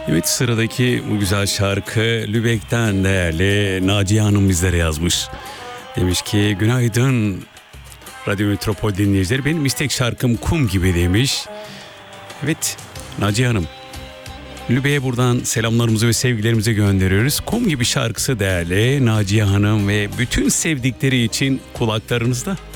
Evet, sıradaki bu güzel şarkı Lübeck'ten değerli Naciye Hanım bizlere yazmış. Demiş ki günaydın Radyo Metropol dinleyicileri, benim istek şarkım Kum Gibi demiş. Evet Naciye Hanım, Lübeck'e buradan selamlarımızı ve sevgilerimizi gönderiyoruz. Kum Gibi şarkısı değerli Naciye Hanım ve bütün sevdikleri için kulaklarınızda.